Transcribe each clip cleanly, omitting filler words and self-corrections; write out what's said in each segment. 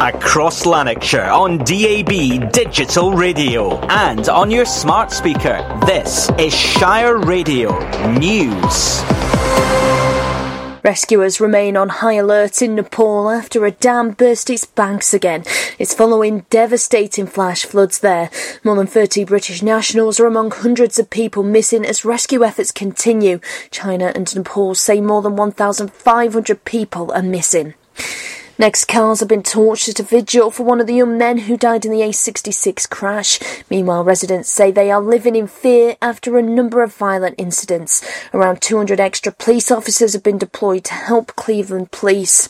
across Lanarkshire on DAB Digital Radio and on your smart speaker. This is Shire Radio News. Rescuers remain on high alert in Nepal after a dam burst its banks again. It's following devastating flash floods there. More than 30 British nationals are among hundreds of people missing as rescue efforts continue. China and Nepal say more than 1,500 people are missing. Next, cars have been torched at a vigil for one of the young men who died in the A66 crash. Meanwhile, residents say they are living in fear after a number of violent incidents. Around 200 extra police officers have been deployed to help Cleveland police.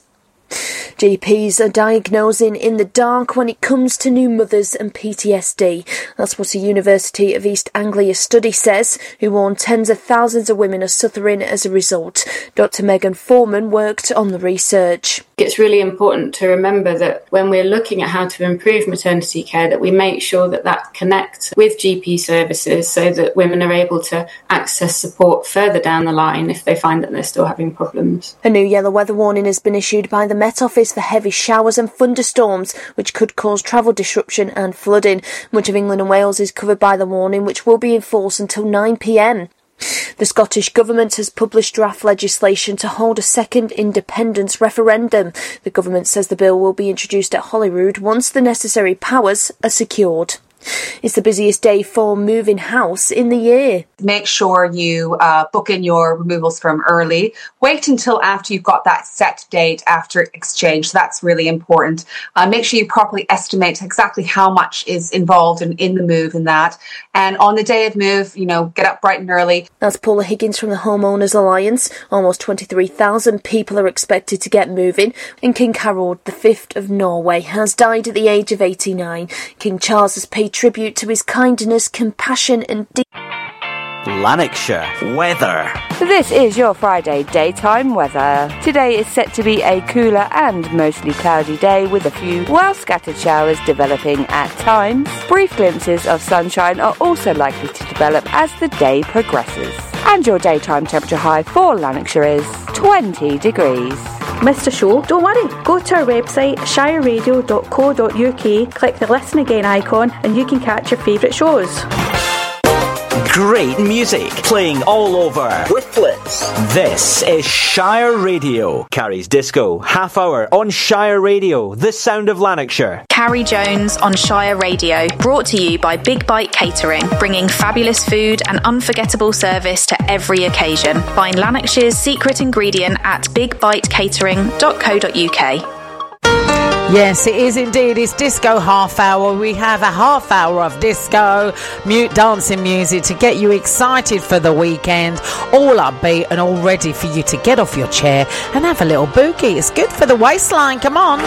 GPs are diagnosing in the dark when it comes to new mothers and PTSD. That's what a University of East Anglia study says, who warned tens of thousands of women are suffering as a result. Dr. Megan Foreman worked on the research. It's really important to remember that when we're looking at how to improve maternity care, that we make sure that that connects with GP services so that women are able to access support further down the line if they find that they're still having problems. A new yellow weather warning has been issued by the Met Office for heavy showers and thunderstorms, which could cause travel disruption and flooding. Much of England and Wales is covered by the warning, which will be in force until 9 p.m. The Scottish Government has published draft legislation to hold a second independence referendum. The government says the bill will be introduced at Holyrood once the necessary powers are secured. It's the busiest day for moving house in the year. Make sure you book in your removals firm early. Wait until after you've got that set date after exchange. So that's really important. Make sure you properly estimate exactly how much is involved in the move in that. And on the day of move, get up bright and early. That's Paula Higgins from the Homeowners Alliance. Almost 23,000 people are expected to get moving. And King Harold V of Norway has died at the age of 89. King Charles has paid tribute to his kindness, compassion and Lanarkshire weather. This is your Friday daytime weather. Today is set to be a cooler and mostly cloudy day with a few well-scattered showers developing at times. Brief glimpses of sunshine are also likely to develop as the day progresses. And your daytime temperature high for Lanarkshire is 20 degrees. Missed a show? Don't worry, go to our website shireradio.co.uk, click the listen again icon and you can catch your favourite shows. Great music playing all over with Blitz. This is Shire Radio. Carrie's Disco, half hour on Shire Radio, the sound of Lanarkshire. Carrie Jones on Shire Radio, brought to you by Big Bite Catering, bringing fabulous food and unforgettable service to every occasion. Find Lanarkshire's secret ingredient at bigbitecatering.co.uk. Yes, it is indeed. It's Disco Half Hour. We have a half hour of disco, mute dancing music to get you excited for the weekend, all upbeat and all ready for you to get off your chair and have a little boogie. It's good for the waistline. Come on.